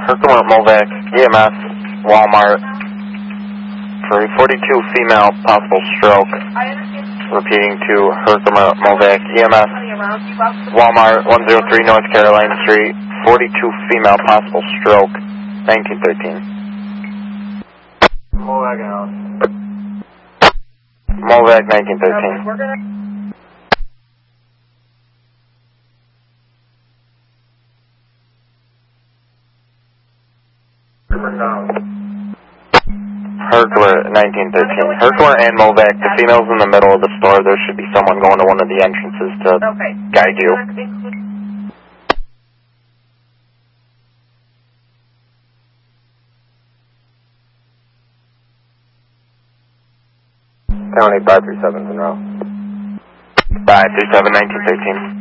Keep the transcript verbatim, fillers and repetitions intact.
Herkimer, Movac, E M S, Walmart, for a forty-two female possible stroke. Repeating to Herkimer, Movac, E M S, Walmart, one oh three North Carolina Street, forty-two female possible stroke, nineteen thirteen. Movac out. Movac, nineteen thirteen. We're gonna... Herkimer, nineteen thirteen. Herkimer and Movac, the female's in the middle of the store. There should be someone going to one of the entrances to okay. guide you. County five three seven in row. five three seven, nineteen thirteen.